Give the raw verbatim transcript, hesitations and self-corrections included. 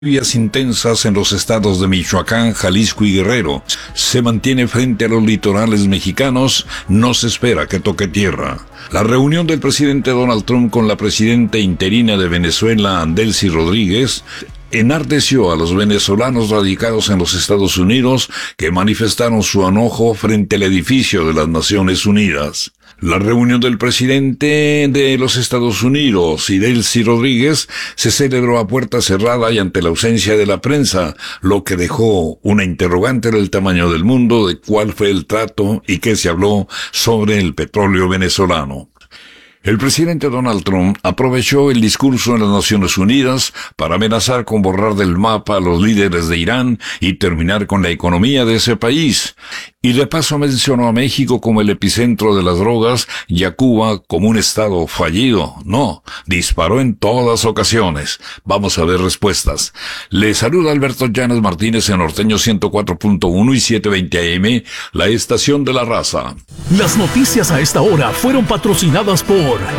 Lluvias intensas en los estados de Michoacán, Jalisco y Guerrero. Se mantiene frente a los litorales mexicanos. No se espera que toque tierra. La reunión del presidente Donald Trump con la presidenta interina de Venezuela, Delcy Rodríguez, enardeció a los venezolanos radicados en los Estados Unidos que manifestaron su enojo frente al edificio de las Naciones Unidas. La reunión del presidente de los Estados Unidos y Delcy Rodríguez se celebró a puerta cerrada y ante la ausencia de la prensa, lo que dejó una interrogante del tamaño del mundo de cuál fue el trato y qué se habló sobre el petróleo venezolano. El presidente Donald Trump aprovechó el discurso en las Naciones Unidas para amenazar con borrar del mapa a los líderes de Irán y terminar con la economía de ese país. Y de paso mencionó a México como el epicentro de las drogas y a Cuba como un estado fallido. No, disparó en todas ocasiones. Vamos a ver respuestas. Le saluda Alberto Llanes Martínez en Norteño ciento cuatro punto uno y setecientos veinte A M, la estación de la raza. Las noticias a esta hora fueron patrocinadas por